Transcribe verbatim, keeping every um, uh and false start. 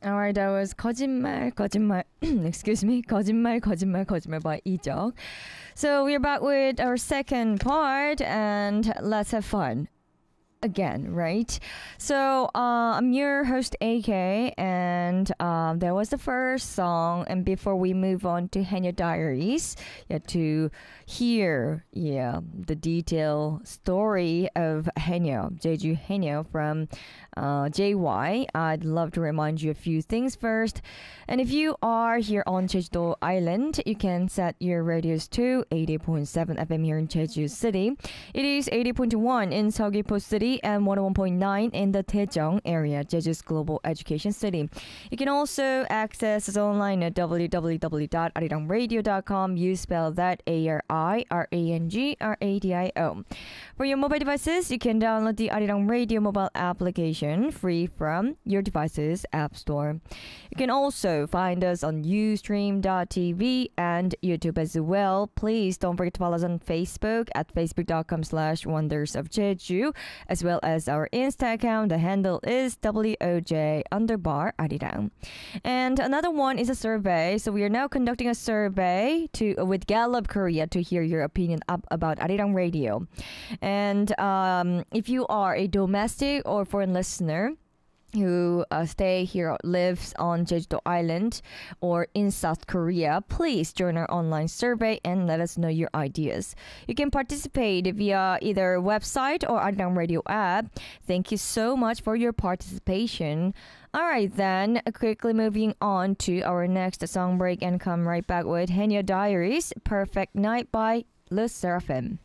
Alright, that was 거짓말, 거짓말, excuse me, 거짓말, 거짓말, 거짓말 by 이적. So we're back with our second part and let's have fun. Again, right? So uh, I'm your host A K, and um, that was the first song. And before we move on to Haenyeo Diaries, yeah, to hear yeah the detailed story of Haenyeo, Jeju Haenyeo from uh, J Y, I'd love to remind you a few things first. And if you are here on Jeju Island, you can set your radios to eighty point seven F M here in Jeju City. It is eighty point one in Seogwipo City and one oh one point nine in the Daejeong area, Jeju's global education city. You can also access us online at w w w dot arirangradio dot com. You spell that A R I R A N G R A D I O. For your mobile devices, you can download the Arirang Radio mobile application free from your device's app store. You can also find us on ustream dot t v and YouTube as well. Please don't forget to follow us on Facebook at facebook dot com slash wonders of Jeju, as well as our Insta account. The handle is W O J underbar Arirang. And another one is a survey. So we are now conducting a survey to with Gallup Korea to hear your opinion up about Arirang Radio. And um, if you are a domestic or foreign listener who uh, stay here, lives on Jeju Island or in South Korea, please join our online survey and let us know your ideas. You can participate via either website or Arirang Radio app. Thank you so much for your participation. All right, then, quickly moving on to our next song break and come right back with Haenyeo Diaries, Perfect Night by Le Seraphim.